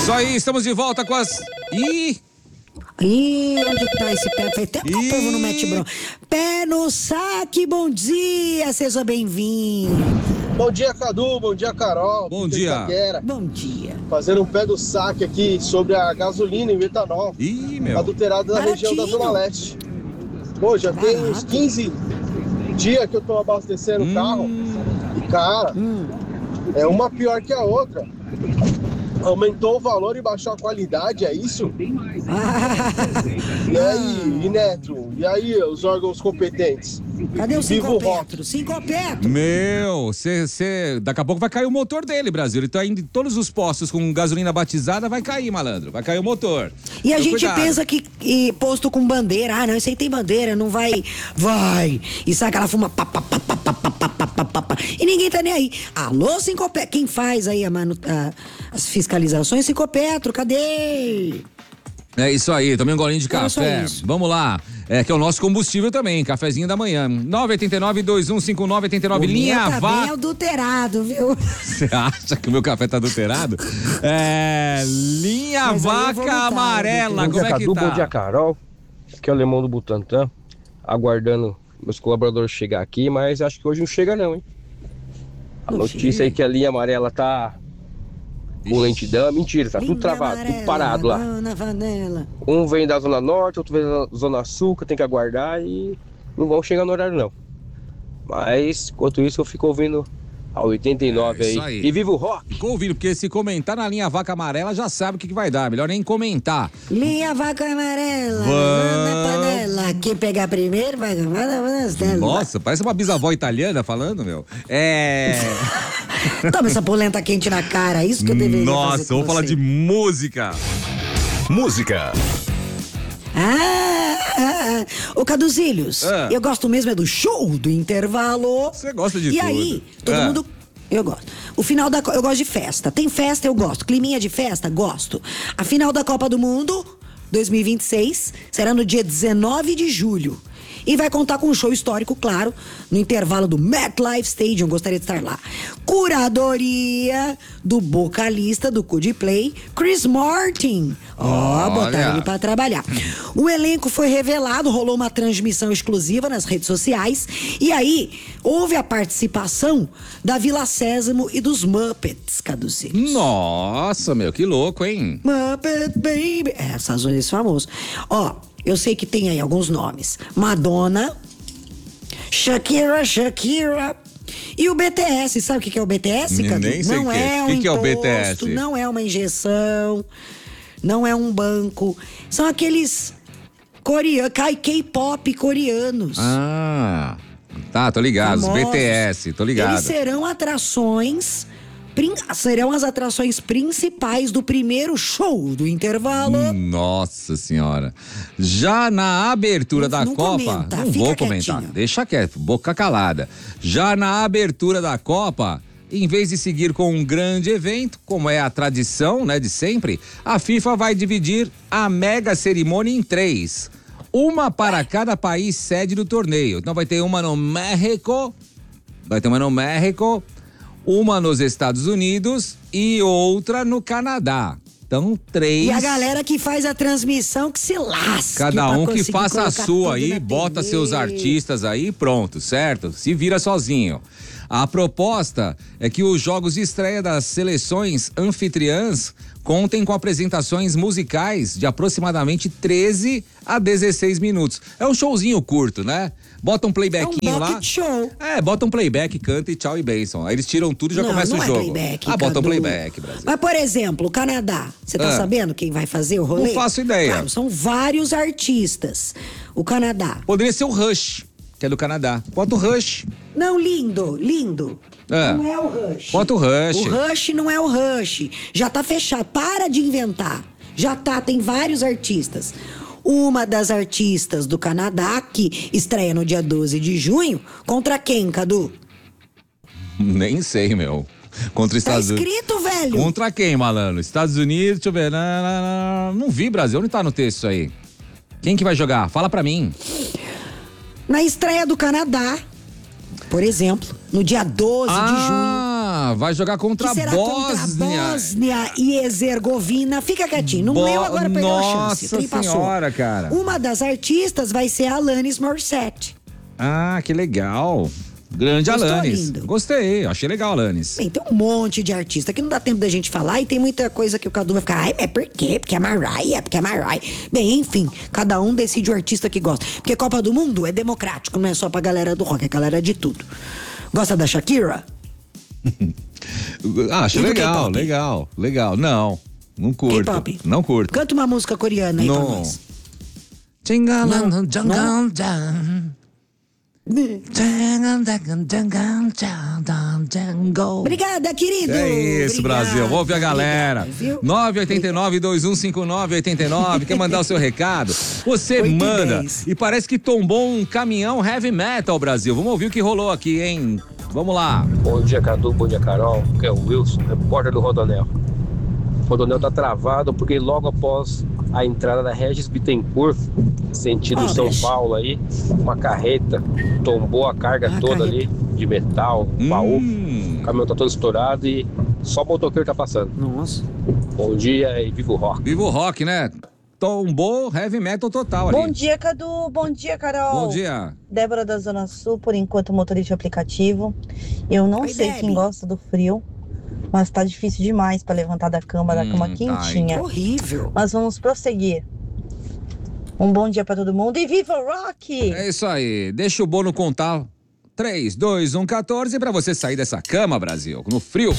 Isso aí, estamos de volta com as... Onde que tá esse pé? Foi até que o povo não mete bronca. Pé no saque, bom dia, seja bem-vindo. Bom dia, Cadu, bom dia, Carol. Bom dia. Bom dia. Fazendo um pé do saque aqui sobre a gasolina e o etanol. Adulterado na região da Zona Leste. Pô, já tem uns 15 dias que eu tô abastecendo o carro. E, cara, é uma pior que a outra. Aumentou o valor e baixou a qualidade, é isso? E aí, Inetro? E aí, os órgãos competentes? Cadê o Sincopetro? Sincopetro! Meu, daqui a pouco vai cair o motor dele, Brasil. Ele tá indo em todos os postos com gasolina batizada, vai cair, malandro. Vai cair o motor. E a gente pensa que posto com bandeira, não, isso aí tem bandeira, não vai. Vai! E sai aquela fuma. E ninguém tá nem aí. Alô, Sincopetro? Quem faz aí as fiscalizações? Sincopetro, cadê? É isso aí, também um golinho de café. Vamos lá. Que é o nosso combustível também, cafezinho da manhã. 989-2159-89. Linha Vaca. Tá bem adulterado, viu? Você acha que o meu café tá adulterado? Linha Vaca Amarela, como é que tá? Bom dia, Carol. Aqui é o Alemão do Butantã, aguardando meus colaboradores chegar aqui, mas acho que hoje não chega não, hein? A notícia aí que a linha amarela tá com lentidão, é mentira, tá tudo travado, tudo parado lá. Um vem da Zona Norte, outro vem da Zona Sul, que eu tenho que aguardar e não vão chegar no horário não. Mas, enquanto isso, eu fico ouvindo a 89 aí. E viva o rock! Ficou ouvindo, porque se comentar na linha Vaca Amarela, já sabe o que vai dar, melhor nem comentar. Linha Vaca Amarela, na panela, quem pegar primeiro vai... Nossa, parece uma bisavó italiana falando, meu. Toma essa polenta quente na cara, isso que eu deveria fazer. Nossa, vamos falar de música. Música. Ô Caduzilhos, eu gosto mesmo do show do intervalo. Você gosta de tudo. E aí, todo mundo... Eu gosto. O final da... Eu gosto de festa. Tem festa, eu gosto. Climinha de festa, gosto. A final da Copa do Mundo 2026 será no dia 19 de julho. E vai contar com um show histórico, claro, no intervalo do MetLife Stadium. Gostaria de estar lá. Curadoria do vocalista do Coldplay, Chris Martin. Botaram ele pra trabalhar. O elenco foi revelado, rolou uma transmissão exclusiva nas redes sociais. E aí, houve a participação da Vila Sésamo e dos Muppets, Caduzinhos. Nossa, meu, que louco, hein? Muppet Baby. Esse famoso. Eu sei que tem aí alguns nomes. Madonna, Shakira. E o BTS, sabe o que é o BTS, Cadu? Nem sei não é um imposto, é o BTS? Não é uma injeção, não é um banco. São aqueles K-pop coreanos. Tá, tô ligado. Famosos. BTS, tô ligado. Eles serão as atrações principais do primeiro show do intervalo. Nossa senhora. Já na abertura da Copa... Não vou comentar, quietinho. Deixa quieto, boca calada. Já na abertura da Copa, em vez de seguir com um grande evento, como é a tradição, né, de sempre, a FIFA vai dividir a mega cerimônia em 3. Uma para cada país sede do torneio. Então vai ter uma no México, uma nos Estados Unidos e outra no Canadá. Então, 3. E a galera que faz a transmissão que se lasque. Cada um que faça a sua aí, bota seus artistas aí, pronto, certo? Se vira sozinho. A proposta é que os jogos de estreia das seleções anfitriãs contem com apresentações musicais de aproximadamente 13 a 16 minutos. É um showzinho curto, né? Bota um playbackinho lá. Show. Bota um playback, canta e tchau e benção. Aí eles tiram tudo e já começa o jogo. Bota um playback, Brasil. Mas, por exemplo, o Canadá. Você tá sabendo quem vai fazer o rolê? Não faço ideia. Claro, são vários artistas. O Canadá. Poderia ser o Rush, que é do Canadá. Bota o Rush. Não, lindo. Não é o Rush. Bota o Rush. O Rush não é o Rush. Já tá fechado. Para de inventar. Tem vários artistas. Uma das artistas do Canadá, que estreia no dia 12 de junho, contra quem, Cadu? Nem sei, meu. Contra os Estados Unidos. Tá escrito, velho. Contra quem, malandro? Estados Unidos, deixa eu ver. Não vi, Brasil. Onde tá no texto aí? Quem que vai jogar? Fala pra mim. Na estreia do Canadá, por exemplo, no dia 12 de junho. vai jogar contra a Contra a Bósnia. Bósnia e Herzegovina. Fica quietinho, não leu, agora perdeu a chance. O trem passou. Senhora, cara. Uma das artistas vai ser a Alanis Morissette. Ah, que legal. Grande Gostou, Alanis. lindo? Gostei, achei legal, Alanis. Bem, tem um monte de artista que não dá tempo da gente falar e tem muita coisa que o Cadu vai ficar, ai, mas por quê? Porque é Mariah, porque é Mariah. Bem, enfim, cada um decide o artista que gosta. Porque Copa do Mundo é democrático, não é só pra galera do rock, é galera de tudo. Gosta da Shakira? Acho legal, legal. Não curto. K-pop? Não curto. Canta uma música coreana aí pra nós. Obrigada, querido. É isso, Obrigada, Brasil. Ouve a galera. 989-2159-89. Quer mandar o seu recado? Você 8 e manda. 10. E parece que tombou um caminhão heavy metal, Brasil. Vamos ouvir o que rolou aqui, hein? Vamos lá. Bom dia, Cadu. Bom dia, Carol. Que é o Wilson, repórter do Rodonel. O Rodonel tá travado porque logo após a entrada da Regis Bittencourt, sentido São Paulo aí, uma carreta tombou a carga toda ali de metal, baú. O caminhão tá todo estourado e só o motoqueiro tá passando. Nossa. Bom dia e viva o rock. Viva o rock, né? Tombou heavy metal total ali. Bom dia, Cadu. Bom dia, Carol. Bom dia. Débora da Zona Sul, por enquanto motorista de aplicativo. Eu não sei Debbie. quem gosta do frio, mas tá difícil demais para levantar da cama quentinha. Horrível. Mas vamos prosseguir. Um bom dia para todo mundo e viva o rock! É isso aí. Deixa o Bono contar 3, 2, 1, 14 pra você sair dessa cama, Brasil. No frio.